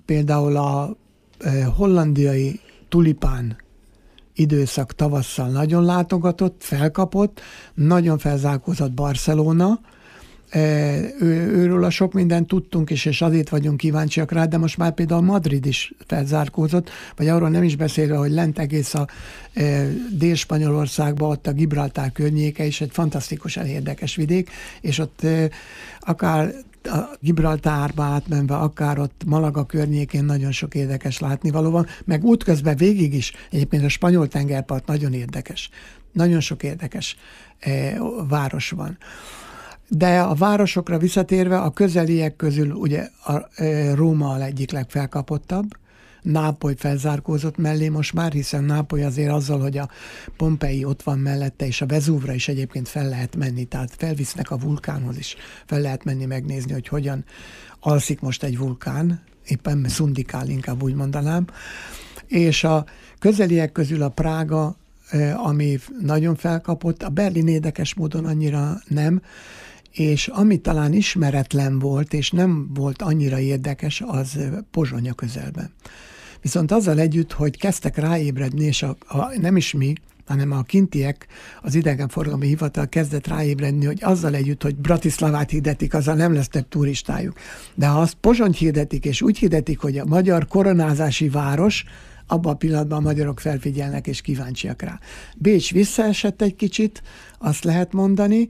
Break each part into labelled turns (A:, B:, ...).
A: például a hollandiai tulipán időszak tavasszal nagyon látogatott, felkapott, nagyon felzárkózott Barcelona, őről a sok mindent tudtunk is, és azért vagyunk kíváncsiak rá, de most már például Madrid is felzárkózott, vagy arról nem is beszélve, hogy lent egész a Dél-Spanyolországban, ott a Gibraltár környéke is egy fantasztikusan érdekes vidék, és ott akár a Gibraltárba átmenve, akár ott Malaga környékén nagyon sok érdekes látnivaló van, meg útközben végig is, egyébként a spanyol tengerpart nagyon érdekes. Nagyon sok érdekes város van. De a városokra visszatérve, a közeliek közül ugye Róma a egyik legfelkapottabb, Nápoly felzárkózott mellé most már, hiszen Nápoly azért azzal, hogy a Pompei ott van mellette, és a Vezúvra is egyébként fel lehet menni, tehát felvisznek a vulkánhoz is, fel lehet menni megnézni, hogy hogyan alszik most egy vulkán, éppen szundikál, inkább úgy mondanám. És a közeliek közül a Prága, ami nagyon felkapott, a Berlin érdekes módon annyira nem, és ami talán ismeretlen volt, és nem volt annyira érdekes, az Pozsony közelben. Viszont azzal együtt, hogy kezdtek ráébredni, és nem is mi, hanem a kintiek, az idegenforgalmi hivatal kezdett ráébredni, hogy azzal együtt, hogy Bratislavát hirdetik, azzal nem lesz több turistájuk. De ha azt Pozsonyt hirdetik, és úgy hirdetik, hogy a magyar koronázási város, abban a pillanatban a magyarok felfigyelnek és kíváncsiak rá. Bécs visszaesett egy kicsit, azt lehet mondani,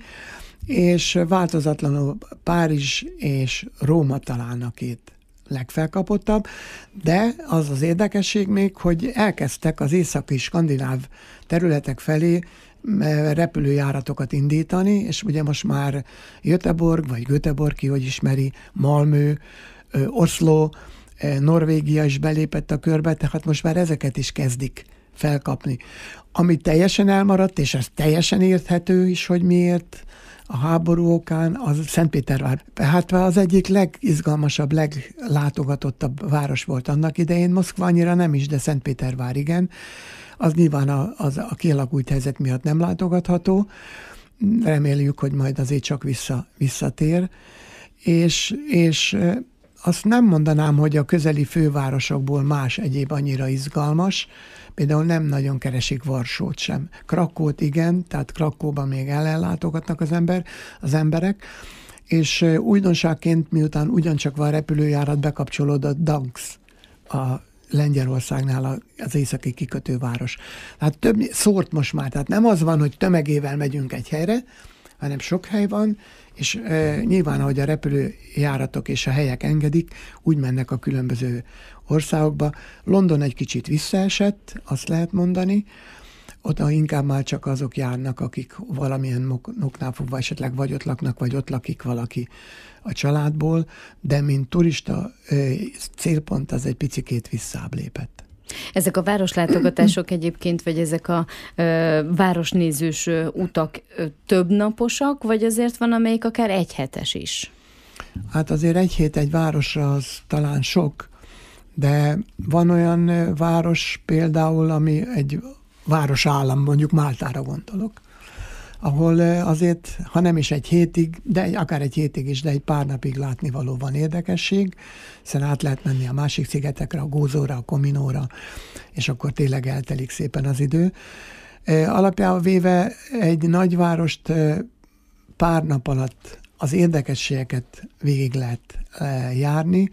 A: és változatlanul Párizs és Róma talán a két legfelkapottabb, de az az érdekesség még, hogy elkezdtek az északi skandináv területek felé repülőjáratokat indítani, és ugye most már Göteborg, vagy Göteborg, ki hogy ismeri, Malmö, Oslo, Norvégia is belépett a körbe, tehát most már ezeket is kezdik felkapni. Ami teljesen elmaradt, és ez teljesen érthető is, hogy miért, a háború okán, az Szentpétervár. Hát az egyik legizgalmasabb, leglátogatottabb város volt annak idején, Moszkva annyira nem is, de Szentpétervár igen. Az nyilván a kialakult helyzet miatt nem látogatható. Reméljük, hogy majd azért csak visszatér. És azt nem mondanám, hogy a közeli fővárosokból más egyéb annyira izgalmas. Például nem nagyon keresik Varsót sem. Krakót igen, tehát Krakóban még ellátogatnak az emberek, és újdonságként, miután ugyancsak van repülőjárat, bekapcsolódott Danks, a Lengyelországnál az északi kikötőváros. Tehát több szórt most már, tehát nem az van, hogy tömegével megyünk egy helyre, hanem sok hely van, és nyilván, ahogy a repülőjáratok és a helyek engedik, úgy mennek a különböző országokba. London egy kicsit visszaesett, azt lehet mondani, oda inkább már csak azok járnak, akik valamilyen oknál fogva esetleg vagy ott laknak, vagy ott lakik valaki a családból, de mint turista célpont az egy picikét visszább lépett.
B: Ezek a városlátogatások egyébként, vagy ezek a városnézős utak több naposak, vagy azért van, amelyik akár egyhetes is?
A: Hát azért egy hét egy városra az talán sok, de van olyan város például, ami egy városállam, mondjuk Máltára gondolok, ahol azért, ha nem is egy hétig, de akár egy hétig is, de egy pár napig látnivaló van érdekesség, hiszen át lehet menni a másik szigetekre, a Gózóra, a Kominóra, és akkor tényleg eltelik szépen az idő. Alapjában véve egy nagyvárost pár nap alatt az érdekességeket végig lehet járni.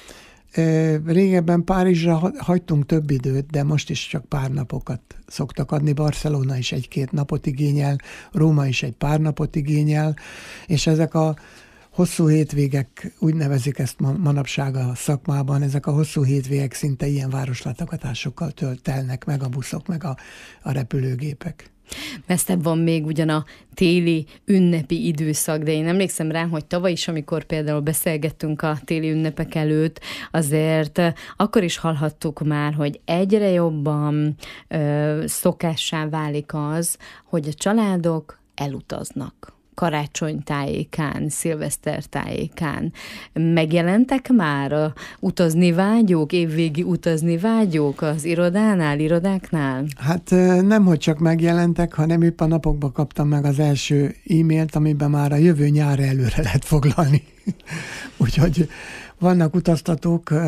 A: Régebben Párizsra hagytunk több időt, de most is csak pár napokat szoktak adni. Barcelona is egy-két napot igényel, Róma is egy pár napot igényel, és ezek a hosszú hétvégek, úgy nevezik ezt manapság a szakmában, ezek a hosszú hétvégek szinte ilyen városlátogatásokkal telnek meg a buszok, meg a repülőgépek.
B: Messzebb van még ugyan a téli ünnepi időszak, de én emlékszem rá, hogy tavaly is, amikor például beszélgettünk a téli ünnepek előtt, azért akkor is hallhattuk már, hogy egyre jobban szokássá válik az, hogy a családok elutaznak. Karácsony tájékán, szilveszter tájékán. Megjelentek már a utazni vágyók, évvégi utazni vágyók az irodáknál?
A: Hát nem, hogy csak megjelentek, hanem épp a napokban kaptam meg az első e-mailt, amiben már a jövő nyárra előre lehet foglalni. Úgyhogy vannak utaztatók,